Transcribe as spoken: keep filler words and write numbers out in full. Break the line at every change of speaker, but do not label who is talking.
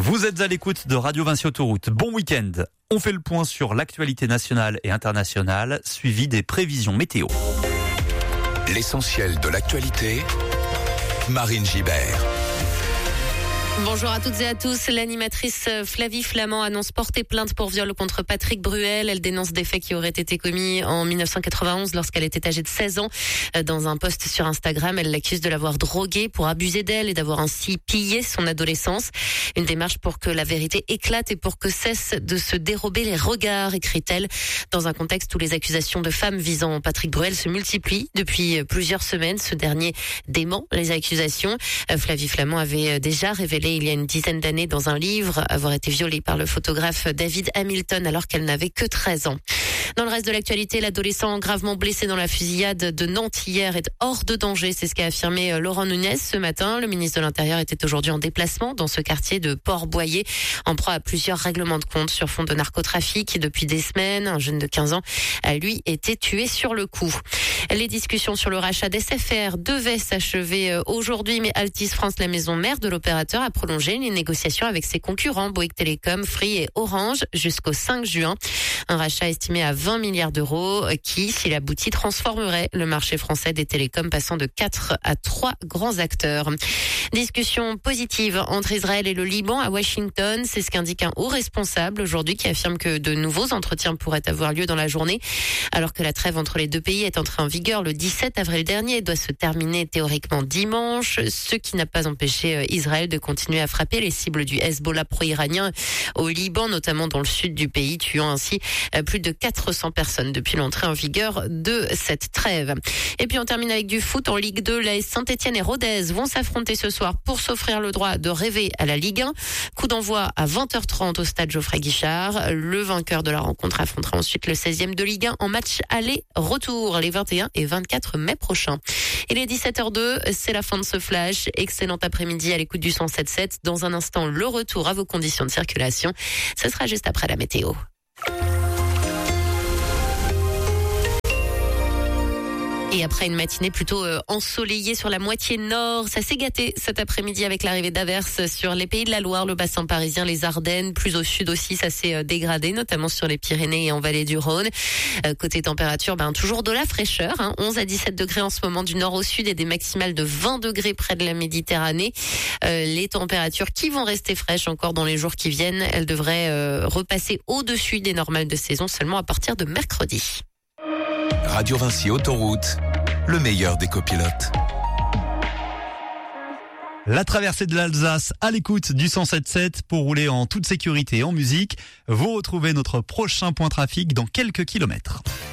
Vous êtes à l'écoute de Radio Vinci Autoroute. Bon week-end. On fait le point sur l'actualité nationale et internationale, suivi des prévisions météo.
L'essentiel de l'actualité, Marine Gibert.
Bonjour à toutes et à tous. L'animatrice Flavie Flament annonce porter plainte pour viol contre Patrick Bruel. Elle dénonce des faits qui auraient été commis en dix-neuf cent quatre-vingt-onze lorsqu'elle était âgée de seize ans. Dans un post sur Instagram, elle l'accuse de l'avoir droguée pour abuser d'elle et d'avoir ainsi pillé son adolescence. Une démarche pour que la vérité éclate et pour que cessent de se dérober les regards, écrit-elle, dans un contexte où les accusations de femmes visant Patrick Bruel se multiplient. Depuis plusieurs semaines, ce dernier dément les accusations. Flavie Flament avait déjà révélé il y a une dizaine d'années dans un livre avoir été violée par le photographe David Hamilton alors qu'elle n'avait que treize ans. Dans le reste de l'actualité, l'adolescent gravement blessé dans la fusillade de Nantes hier est hors de danger. C'est ce qu'a affirmé Laurent Nunez ce matin. Le ministre de l'Intérieur était aujourd'hui en déplacement dans ce quartier de Port-Boyer, en proie à plusieurs règlements de compte sur fond de narcotrafic. Depuis des semaines, un jeune de quinze ans a lui été tué sur le coup. Les discussions sur le rachat d'S F R devaient s'achever aujourd'hui, mais Altice France, la maison mère de l'opérateur, a prolongé les négociations avec ses concurrents Bouygues Telecom, Free et Orange jusqu'au cinq juin. Un rachat estimé à vingt milliards d'euros qui, s'il aboutit, transformerait le marché français des télécoms, passant de quatre à trois grands acteurs. Discussion positive entre Israël et le Liban à Washington. C'est ce qu'indique un haut responsable aujourd'hui qui affirme que de nouveaux entretiens pourraient avoir lieu dans la journée. Alors que la trêve entre les deux pays est entrée en vigueur le dix-sept avril dernier et doit se terminer théoriquement dimanche, ce qui n'a pas empêché Israël de continuer à frapper les cibles du Hezbollah pro-iranien au Liban, notamment dans le sud du pays, tuant ainsi plus de quatre cents personnes depuis l'entrée en vigueur de cette trêve. Et puis on termine avec du foot en Ligue deux. L'A S Saint-Etienne et Rodez vont s'affronter ce soir pour s'offrir le droit de rêver à la Ligue un. Coup d'envoi à vingt heures trente au stade Geoffroy Guichard. Le vainqueur de la rencontre affrontera ensuite le seizième de Ligue un en match aller-retour les vingt et un et vingt-quatre mai prochains. Il est dix-sept heures deux, c'est la fin de ce flash. Excellent après-midi à l'écoute du cent sept sept. Dans un instant, le retour à vos conditions de circulation. Ce sera juste après la météo. Et après une matinée plutôt euh, ensoleillée sur la moitié nord, ça s'est gâté cet après-midi avec l'arrivée d'averses sur les pays de la Loire, le bassin parisien, les Ardennes. Plus au sud aussi, ça s'est euh, dégradé, notamment sur les Pyrénées et en vallée du Rhône. Euh, côté température, ben toujours de la fraîcheur, hein, onze à dix-sept degrés en ce moment du nord au sud et des maximales de vingt degrés près de la Méditerranée. Euh, les températures qui vont rester fraîches encore dans les jours qui viennent, elles devraient euh, repasser au-dessus des normales de saison seulement à partir de mercredi.
Radio Vinci Autoroute, le meilleur des copilotes.
La traversée de l'Alsace à l'écoute du cent sept sept pour rouler en toute sécurité et en musique. Vous retrouvez notre prochain point trafic dans quelques kilomètres.